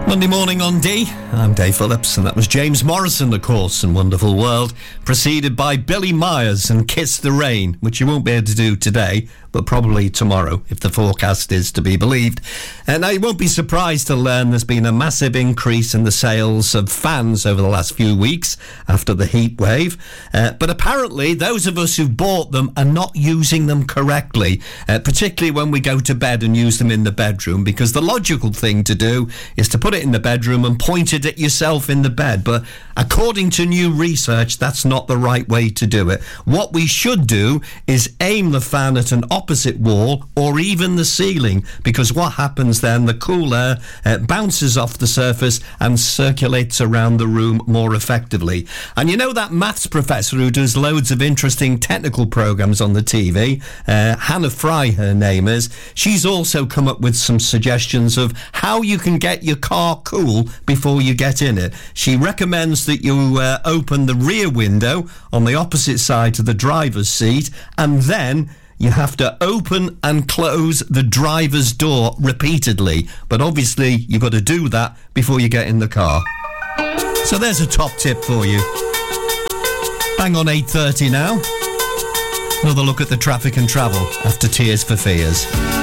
Monday morning on D. I'm Dave Phillips, and that was James Morrison, of course, and Wonderful World, preceded by Billy Myers and Kiss the Rain, which you won't be able to do today, but probably tomorrow, if the forecast is to be believed. Now, you won't be surprised to learn there's been a massive increase in the sales of fans over the last few weeks after the heat wave. But apparently, those of us who've bought them are not using them correctly, particularly when we go to bed and use them in the bedroom, because the logical thing to do is to put it in the bedroom and point it at yourself in the bed. But according to new research, that's not the right way to do it. What we should do is aim the fan at an opposite wall or even the ceiling, because what happens then, the cool air bounces off the surface and circulates around the room more effectively. And you know that maths professor who does loads of interesting technical programs on the TV, Hannah Fry her name is, she's also come up with some suggestions of how you can get your car cool before you get in it. She recommends that you open the rear window on the opposite side to the driver's seat, and then you have to open and close the driver's door repeatedly. But obviously, you've got to do that before you get in the car. So there's a top tip for you. Bang on 8:30 now. Another look at the traffic and travel after Tears for Fears.